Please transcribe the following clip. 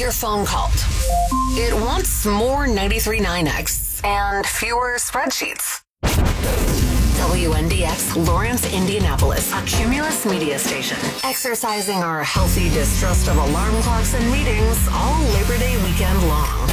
your phone called. It wants more 93.9X and fewer spreadsheets. WNDX Lawrence, Indianapolis, a Cumulus media station, exercising our healthy distrust of alarm clocks and meetings all Labor Day weekend long.